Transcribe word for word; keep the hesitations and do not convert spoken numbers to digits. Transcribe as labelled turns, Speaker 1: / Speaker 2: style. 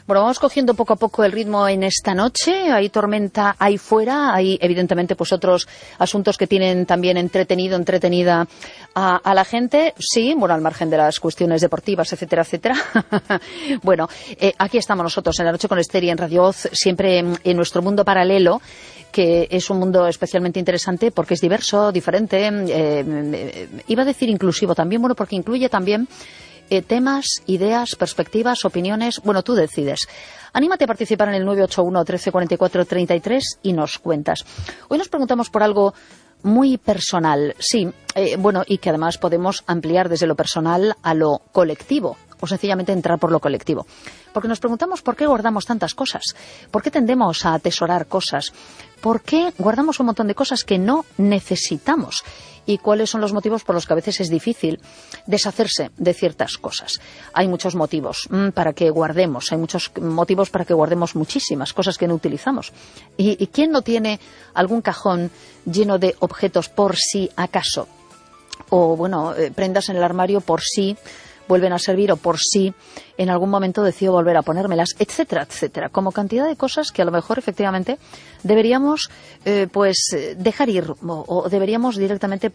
Speaker 1: Bueno, vamos cogiendo poco a poco el ritmo en esta noche. Hay tormenta ahí fuera, hay evidentemente pues otros asuntos que tienen también entretenido, entretenida a, a la gente. Sí, bueno, al margen de las cuestiones deportivas, etcétera, etcétera. Bueno, eh, aquí estamos nosotros en La Noche con Ester y en Radio Oz, siempre en, en nuestro mundo paralelo, que es un mundo especialmente interesante porque es diverso, diferente, eh, eh, iba a decir inclusivo también, bueno, porque incluye también Eh, temas, ideas, perspectivas, opiniones. Bueno, tú decides. Anímate a participar en el nueve ocho uno, trece, cuarenta y cuatro, treinta y tres y nos cuentas. Hoy nos preguntamos por algo muy personal, sí, eh, bueno, y que además podemos ampliar desde lo personal a lo colectivo, o sencillamente entrar por lo colectivo. Porque nos preguntamos por qué guardamos tantas cosas, por qué tendemos a atesorar cosas, por qué guardamos un montón de cosas que no necesitamos y cuáles son los motivos por los que a veces es difícil deshacerse de ciertas cosas. Hay muchos motivos mmm, para que guardemos, hay muchos motivos para que guardemos muchísimas cosas que no utilizamos. ¿Y, y quién no tiene algún cajón lleno de objetos por si acaso? O, bueno, eh, prendas en el armario por si vuelven a servir o por si en algún momento decido volver a ponérmelas, etcétera, etcétera. Como cantidad de cosas que a lo mejor efectivamente deberíamos eh, pues dejar ir o, o deberíamos directamente